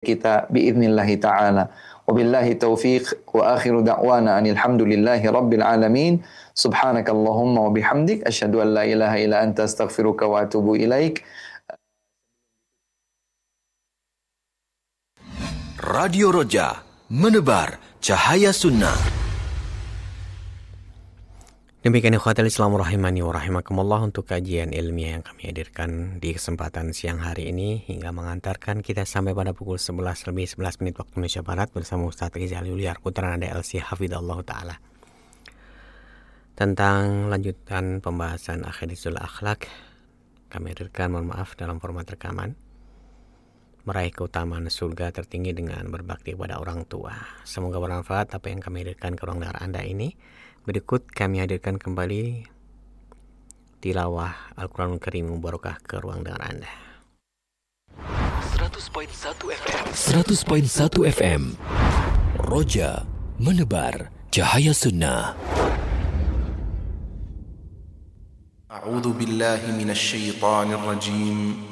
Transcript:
kita biidznillah ta'ala. Wabillahi taufiq wa akhiru da'wana anil hamdulillahi rabbil alamin. Subhanakallahumma wa bihamdik asyhadu an la ilaha illa anta astaghfiruka wa atubu ilaik. Radio Roja, menebar cahaya sunnah. Demikian ikhwatal Islam rahimani wa rahimakumullah untuk kajian ilmiah yang kami hadirkan di kesempatan siang hari ini hingga mengantarkan kita sampai pada pukul 11 lebih 11 menit waktu Indonesia Barat bersama Ustaz Rizal Yuliar putra Anda LC Hafidhullah Ta'ala. Tentang lanjutan pembahasan Akhadisul Akhlak kami hadirkan, mohon maaf, dalam format rekaman. Meraih keutamaan surga tertinggi dengan berbakti kepada orang tua. Semoga bermanfaat apa yang kami hadirkan ke ruang dengar Anda ini. Berikut kami hadirkan kembali tilawah Al-Quranul Karim Mubarakah ke ruang dengar Anda. 100.1 FM 100.1 FM Roja, menebar cahaya sunnah. A'udzu billahi minasy syaithanir rajim.